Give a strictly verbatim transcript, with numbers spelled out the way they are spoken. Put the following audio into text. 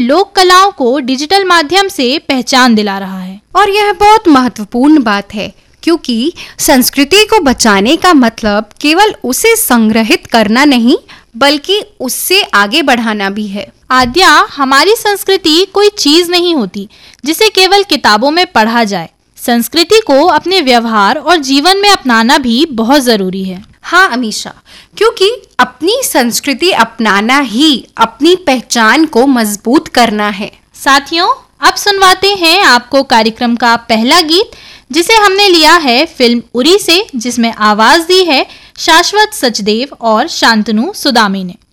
लोक कलाओं को डिजिटल माध्यम से पहचान दिला रहा है। और यह बहुत महत्वपूर्ण बात है, क्योंकि संस्कृति को बचाने का मतलब केवल उसे संग्रहित करना नहीं, बल्कि उससे आगे बढ़ाना भी है। आद्या, हमारी संस्कृति कोई चीज नहीं होती जिसे केवल किताबों में पढ़ा जाए। संस्कृति को अपने व्यवहार और जीवन में अपनाना भी बहुत जरूरी है। हाँ अमीषा, क्योंकि अपनी संस्कृति अपनाना ही अपनी पहचान को मजबूत करना है। साथियों, अब सुनवाते हैं आपको कार्यक्रम का पहला गीत, जिसे हमने लिया है फिल्म उरी से, जिसमें आवाज दी है शाश्वत सचदेव और शांतनु सुदामी ने।